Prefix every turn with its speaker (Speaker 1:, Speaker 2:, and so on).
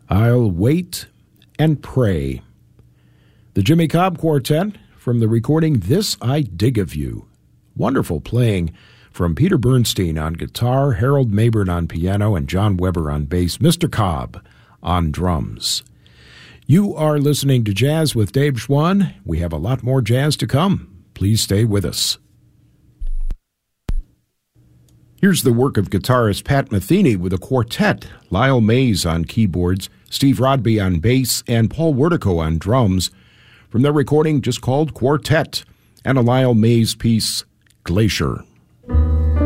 Speaker 1: I'll Wait and Pray. The Jimmy Cobb Quartet from the recording This I Dig of You. Wonderful playing from Peter Bernstein on guitar, Harold Mabern on piano, and John Weber on bass, Mr. Cobb on drums. You are listening to Jazz with Dave Schwann. We have a lot more jazz to come. Please stay with us. Here's the work of guitarist Pat Metheny with a quartet, Lyle Mays on keyboards, Steve Rodby on bass, and Paul Wertico on drums, from their recording just called Quartet, and a Lyle Mays piece, Glacier.